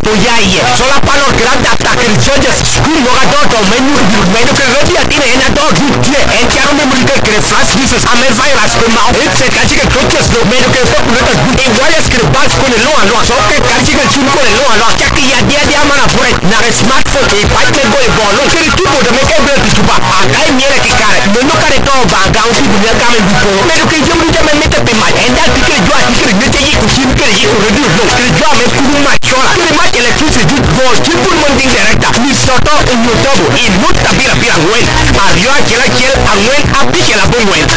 toyaye sola panor grande attacker judges school no gato menu que rodia tiene en dog tie en charo me mulite que flash business amer virus que ma it's a kachi que coaches no menu que fue puta en guayas que bas con el lo so que kachi que chulo con el lo ya que ya dia mana por na smartphone e pa que boy bolo que tu de me que ver tu ba acá mira que cara no care to ba ga un tipo de cara buco pero que yo me mete pe mal en da que yo aquí que me te yiku sim que yiku redu no que yo me ku ma chola que ma electricity go tipo monding directa mi soto en youtube y muta pira güey arriba que la agüen apiche la bon güey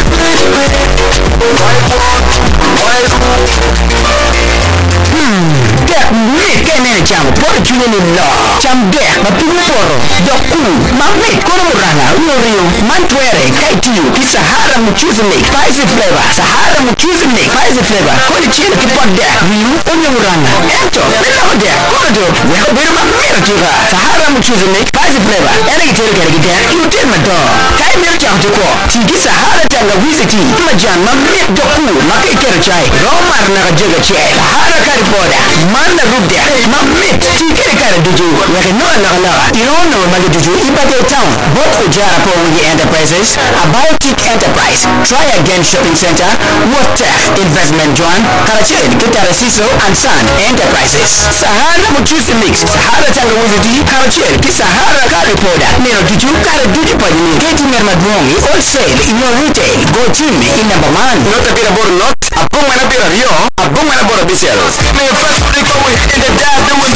que nene chamo por chulo ni no chambe ma puro doku ma me kono muranga rio mantuere kaitiu ki sahara muchuzi me spicy flavor sahara muchuzi me spicy flavor koni chile ki podde rio onyo muranga ento bella hode kono do we ho bero ma mero tiga sahara muchuzi me spicy flavor ere ki tere kare gida you tell ma do kai mero chamo ko ti sahara tanga wiziti ma jan ma me doku ma kai kere chai romar na jaga che sahara kari boda mana rubda ma me ti kere kare duju ya no la irono ma duju ibade town both ujara po wi enterprises a biotic enterprise try again shopping center water investment joan karachi kitara siso and son enterprises sahara muchuzi mix sahara tanga wiziti karachi ki sahara kare poda nero duju kare duju pa ni keti merma duongi wholesale in your retail go team in number man not a bit of not abong na bira rio abong na bora bisel me first go in the dad doing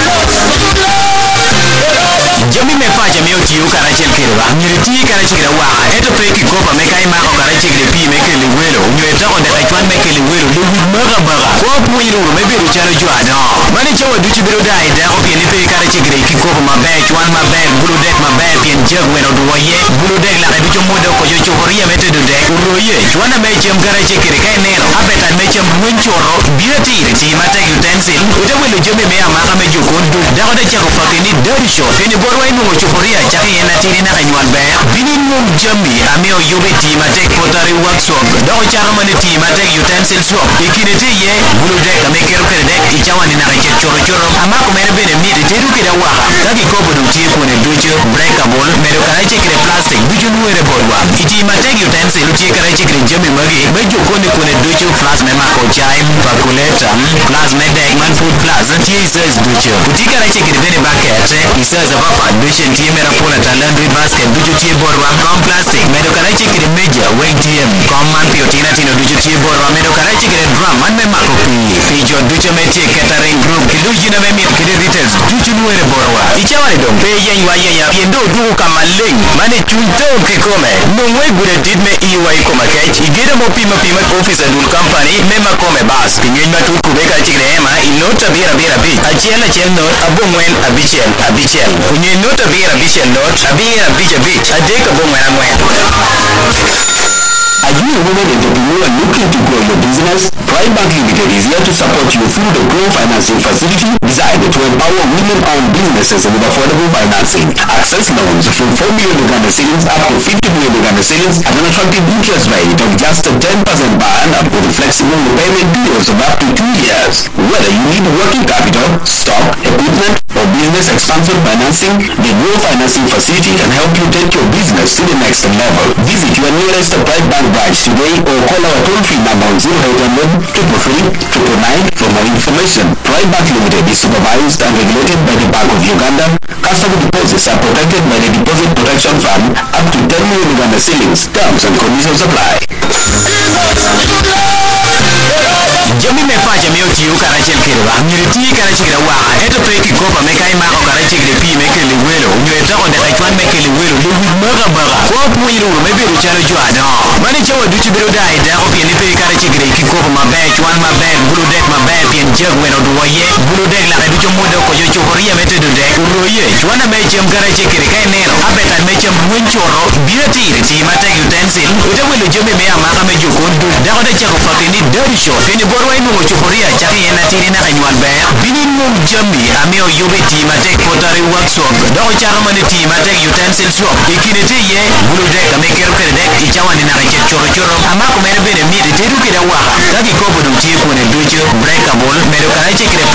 Jami me paja me oti u karachi kirwa nyiriti karachi kirwa eto peki kopa me kai ma karachi kirpi me kele wero nyeta on da kwan me kele wero lu maga ko puiru me biru charo jwa no mani chawa duchi biru dai da o pele pe karachi kirki kopa ma be chwan ma be bulu dek ma be pien jeg wero do ye bulu dek la du chomodo ko jo choria me te do dek roye chwana me chem karachi kirka ne abeta me chem munchoro birati ti mata utensil ude welo jome me amaka me jokondu da ko de chako fakini dirty show fini borwa inu chokoria chaki ena tiri na kanywan be binin mum jami ameo yobe ti mate potari workshop da ko charo mane ti mate utensil shop ikinete ye bulu dek me kero kere dek ichawani na ke choro amako mere bene mi de teru kira wa dagi ko bodu ti ko ne dujo breakable mere karachi kire plastic dujo nuere borwa iti mate utensil ti karachi kire jami magi be jo ko ne dujo flash me mako chai calculator plus me dek man food plus ti says dujo uti karachi kire bene bakete isaza papa admission ti mera pula laundry basket dujo ti borwa com plastic mere karachi kire meja wing tm com man piotina tino dujo ti borwa mere karachi kire drum man me mako pi jo dujo me ti catering group kidu jina me mi kire details dujo nuere borwa ichawa dom pe yen wa yen ya yendo du kama leng mane chunto ke kome no we gure did me iwai koma kech igere mo pima office adul company me ma kome bas pinyen ma tu kubeka chikre ema inota bira bi achela chelno abongwen abichel kunye nota bira bichel not abira biche adeka bongwen amwen. Are you a woman entrepreneur looking to grow your business? Pride Bank Limited is here to support you through the Grow Financing Facility designed to empower women-owned businesses with affordable financing. Access loans from 4 million Uganda cedis up to 50 million Uganda cedis at an attractive interest rate of just 10% per annum with flexible repayment periods of up to 2 years. Whether you need working capital, stock, equipment, or business expansion financing, the Grow Financing Facility can help you take your business to the next level. Visit your nearest Pride Bank branch today or call our toll-free number on 0800 333 999 for more information. Pride Bank Limited is supervised and regulated by the Bank of Uganda. Customer deposits are protected by the Deposit Protection Fund up to 10 million Uganda cedis. Terms and conditions apply. Jami me paja me oti u karachi kirwa nyiriti karachi kirwa eto peki kopa me kai ma karachi kirpi me kele welo nyeta on da kwan me kele welo lu maga ko puiru me biru charo jwa no mani chawa duchi biru dai da ko pele pe karachi kirki kopa ma be chwan ma be bulu dek ma be pien jeg weno do ye bulu dek la du chomodo ko jo chokoria me te do dek roye chwana me chem karachi kirka ne abeta me chem munchoro birati ti mata utensil ude welo jome me amaka me jokondu da ko de chako fakini dirty show fini borwa inu chokoria chaki ena tiri na kanywan be binin mum jami ameo yobe ti mate potari workshop da ko charo mane ti mate utensil shop ikinete ye bulu dek me kero kere dek ichawani na ke choro amako mere bene mi de teru kira wa dagi ko bodu ti ko ne dujo breakable mere karachi kire